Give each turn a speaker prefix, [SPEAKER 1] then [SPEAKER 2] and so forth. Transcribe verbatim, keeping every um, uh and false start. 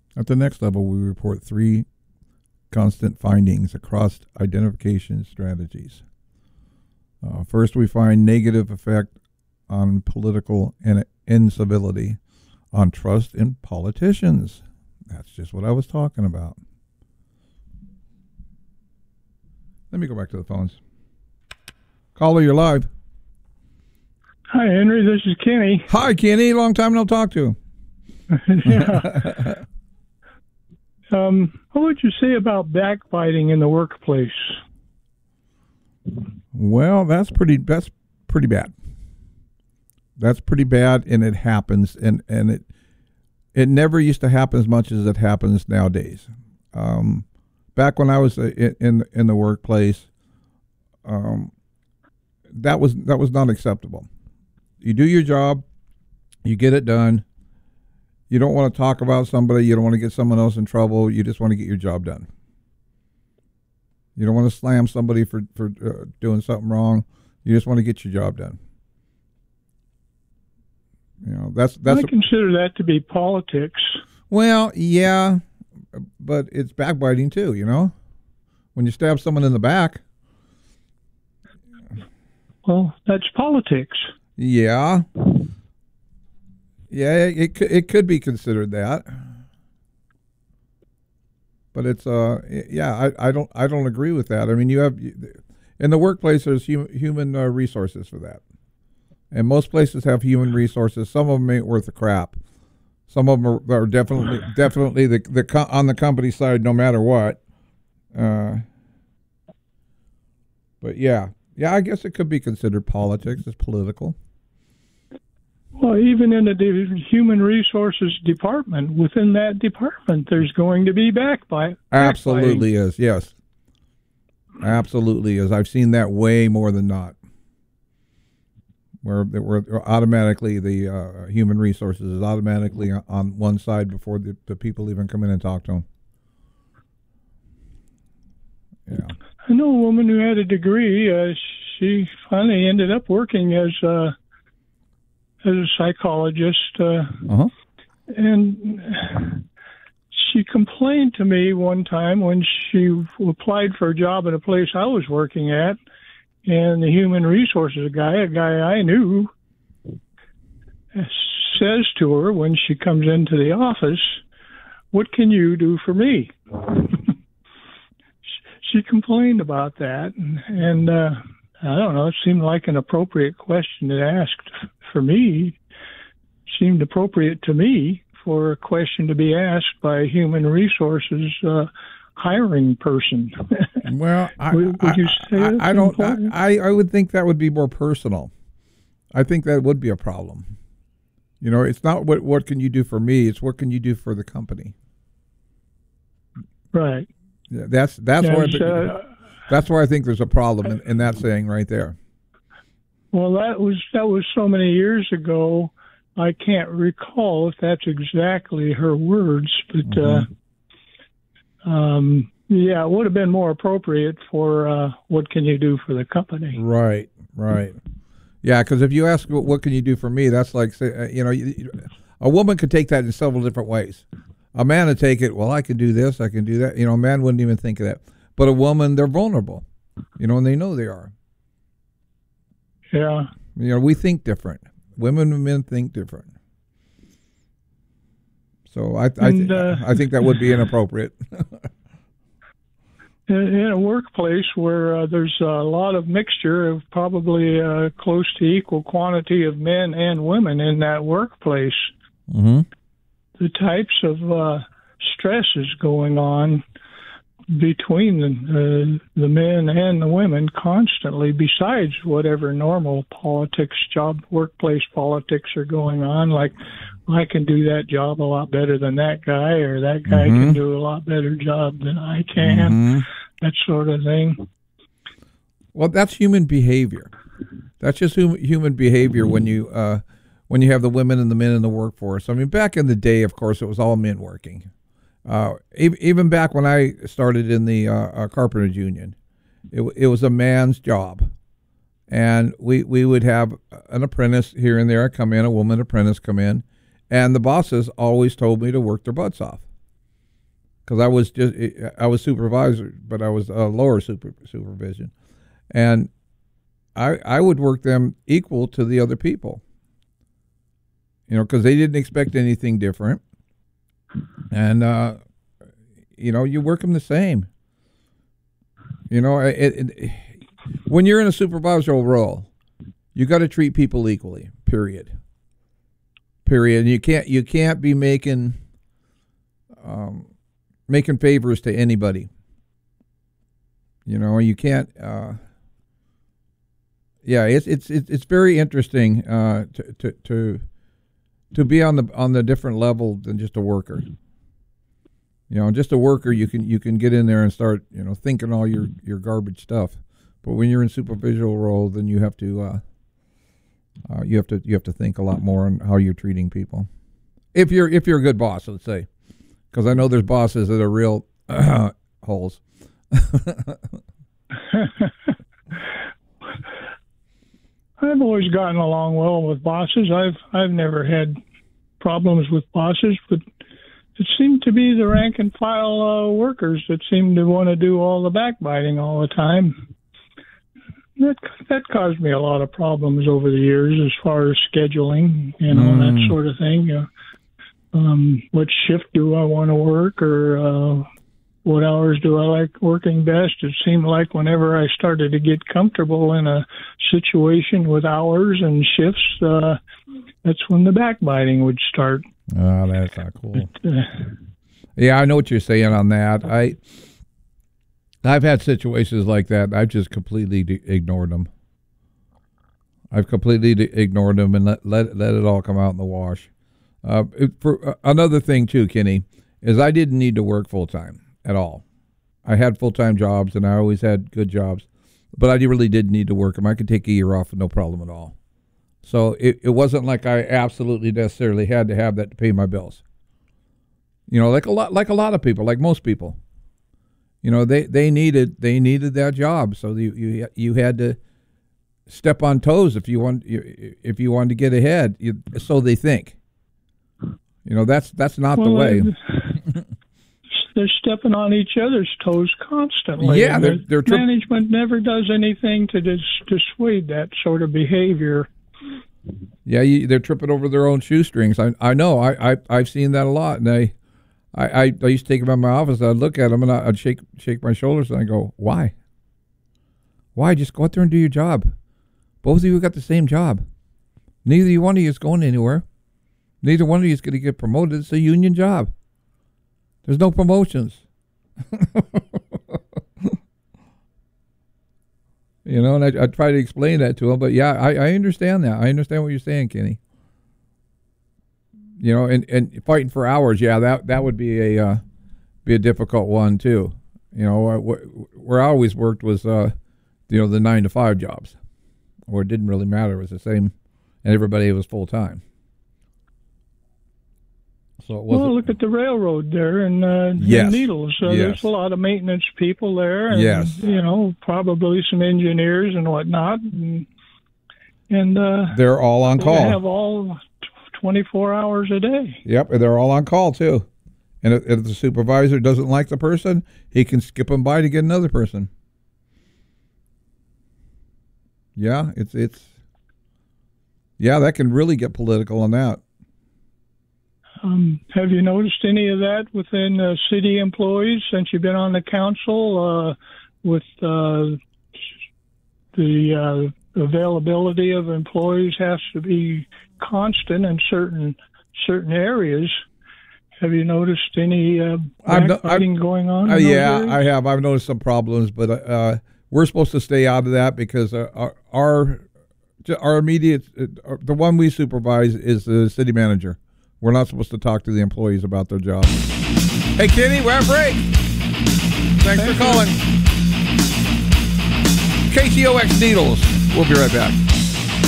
[SPEAKER 1] At the next level, we report three constant findings across identification strategies. Uh, first, we find negative effect on political and incivility, on trust in politicians. That's just what I was talking about. Let me go back to the phones. Caller, you're live.
[SPEAKER 2] Hi, Henry. This is Kenny.
[SPEAKER 1] Hi, Kenny. Long time no talk to.
[SPEAKER 2] Yeah. um, what would you say about backbiting in the workplace?
[SPEAKER 1] Well, that's pretty. That's pretty bad. That's pretty bad, and it happens, and, and it it never used to happen as much as it happens nowadays. Um, back when I was in in, in the workplace, um, that was that was not acceptable. You do your job, you get it done. You don't want to talk about somebody. You don't want to get someone else in trouble. You just want to get your job done. You don't want to slam somebody for, for uh, doing something wrong. You just want to get your job done. You know, that's that's.
[SPEAKER 2] I consider that to be politics.
[SPEAKER 1] Well, yeah, but it's backbiting too. You know, when you stab someone in the back.
[SPEAKER 2] Well, that's politics.
[SPEAKER 1] Yeah. Yeah, it could, it could be considered that. But it's uh yeah, I, I don't I don't agree with that. I mean, you have in the workplace there's hum, human uh, resources for that. And most places have human resources. Some of them ain't worth a crap. Some of them are, are definitely definitely the the on the company side no matter what. Uh But yeah. Yeah, I guess it could be considered politics. It's political.
[SPEAKER 2] Well, even in the de- human resources department, within that department, there's going to be backbite.
[SPEAKER 1] Absolutely is, yes. Absolutely is. I've seen that way more than not. Where, where automatically the uh, human resources is automatically on one side before the, the people even come in and talk to them. Yeah.
[SPEAKER 2] I know a woman who had a degree. Uh, she finally ended up working as a, as a psychologist. Uh,
[SPEAKER 1] uh-huh.
[SPEAKER 2] And she complained to me one time when she applied for a job at a place I was working at, and the human resources guy, a guy I knew, says to her when she comes into the office, "What can you do for me?" She complained about that, and, and uh, I don't know, it seemed like an appropriate question to ask for me. It seemed appropriate to me for a question to be asked by a human resources uh, hiring person.
[SPEAKER 1] Well, I,
[SPEAKER 2] would, would you say
[SPEAKER 1] I, I don't. I, I would think that would be more personal. I think that would be a problem. You know, it's not what what can you do for me. It's what can you do for the company.
[SPEAKER 2] Right.
[SPEAKER 1] Yeah, that's that's
[SPEAKER 2] yes,
[SPEAKER 1] where the,
[SPEAKER 2] uh,
[SPEAKER 1] that's where I think there's a problem in, in that saying right there.
[SPEAKER 2] Well, that was that was so many years ago. I can't recall if that's exactly her words, but mm-hmm. uh, um, yeah, it would have been more appropriate for uh, what can you do for the company?
[SPEAKER 1] Right, right. Yeah, because if you ask what can you do for me, that's like say, you know, a woman could take that in several different ways. A man would take it, well, I can do this, I can do that. You know, a man wouldn't even think of that. But a woman, they're vulnerable, you know, and they know they are.
[SPEAKER 2] Yeah.
[SPEAKER 1] You know, we think different. Women and men think different. So I, I,
[SPEAKER 2] and, uh,
[SPEAKER 1] I think that would be inappropriate.
[SPEAKER 2] in, in a workplace where uh, there's a lot of mixture of probably uh, close to equal quantity of men and women in that workplace,
[SPEAKER 1] mm-hmm.
[SPEAKER 2] the types of uh, stresses going on between the, uh, the men and the women constantly, besides whatever normal politics, job, workplace politics are going on, like I can do that job a lot better than that guy, or that guy mm-hmm. can do a lot better job than I can, mm-hmm. that sort of thing.
[SPEAKER 1] Well, that's human behavior. That's just hum- human behavior when you uh, when you have the women and the men in the workforce. I mean, back in the day, of course, it was all men working. Uh, even back when I started in the uh, uh, Carpenters Union, it, it was a man's job. And we, we would have an apprentice here and there come in, a woman apprentice come in, and the bosses always told me to work their butts off. because I was just I was supervisor, but I was uh, lower super supervision, and I I would work them equal to the other people. You know, because they didn't expect anything different, and uh, you know, you work them the same. You know, it, it, when you're in a supervisory role, you got to treat people equally. Period. Period. You can't you can't be making um, making favors to anybody. You know, you can't. Uh, yeah, it's it's it's it's very interesting uh, to to to to be on the on the different level than just a worker. You know, just a worker, you can you can get in there and start, you know, thinking all your, your garbage stuff. But when you're in supervisory role, then you have to uh, uh, you have to you have to think a lot more on how you're treating people. If you're if you're a good boss, let's say, because I know there's bosses that are real uh, holes.
[SPEAKER 2] I've always gotten along well with bosses. I've I've never had problems with bosses, but it seemed to be the rank and file uh, workers that seemed to want to do all the backbiting all the time. That that caused me a lot of problems over the years as far as scheduling, you know, mm. that sort of thing. Uh, um, what shift do I want to work, or uh, what hours do I like working best? It seemed like whenever I started to get comfortable in a situation with hours and shifts, uh, that's when the backbiting would start.
[SPEAKER 1] Oh, that's not cool. Yeah, I know what you're saying on that. I, I've had situations like that. I've just completely de- ignored them. I've completely de- ignored them and let, let let it all come out in the wash. Uh, it, for uh, another thing too, Kenny, is I didn't need to work full time at all. I had full time jobs and I always had good jobs, but I really didn't need to work them. I could take a year off with no problem at all. So it, it wasn't like I absolutely necessarily had to have that to pay my bills. You know, like a lot like a lot of people, like most people. You know, they, they needed they needed that job, so you you you had to step on toes if you want if you wanted to get ahead. You, so they think. You know, that's that's not well, the way.
[SPEAKER 2] They're stepping on each other's toes constantly.
[SPEAKER 1] Yeah, they're, they're tri-
[SPEAKER 2] management never does anything to dis- dissuade that sort of behavior.
[SPEAKER 1] Yeah, you, they're tripping over their own shoestrings. I I know. I, I I've seen that a lot, and I, I, I used to take them in my office. I'd look at them and I'd shake shake my shoulders and I go, "Why? Why? Just go out there and do your job. Both of you got the same job. Neither one of you is going anywhere. Neither one of you is going to get promoted. It's a union job. There's no promotions." You know, and I, I try to explain that to him, but yeah, I, I understand that. I understand what you're saying, Kenny. You know, and, and fighting for hours, yeah, that that would be a uh, be a difficult one too. You know, where I always worked was, uh, you know, the nine to five jobs, where it didn't really matter. It was the same, and everybody was full time. So it wasn't.
[SPEAKER 2] Well, look at the railroad there in, uh,
[SPEAKER 1] yes.
[SPEAKER 2] in Needles. Uh,
[SPEAKER 1] yes.
[SPEAKER 2] There's a lot of maintenance people there, and
[SPEAKER 1] yes.
[SPEAKER 2] you know, probably some engineers and whatnot, and, and uh,
[SPEAKER 1] they're all on call.
[SPEAKER 2] They have all twenty-four hours a day.
[SPEAKER 1] Yep, and they're all on call too. And if, if the supervisor doesn't like the person, he can skip them by to get another person. Yeah, it's it's. Yeah, that can really get political on that.
[SPEAKER 2] Um, have you noticed any of that within uh, city employees since you've been on the council? Uh, with uh, the uh, availability of employees has to be constant in certain certain areas. Have you noticed any uh, backbiting no, going on?
[SPEAKER 1] Uh, yeah, areas? I have. I've noticed some problems, but uh, we're supposed to stay out of that because uh, our, our our immediate uh, the one we supervise is the city manager. We're not supposed to talk to the employees about their job. Hey, Kenny, we're at break. Thanks Thank for calling. You. K T O X Needles. We'll be right back.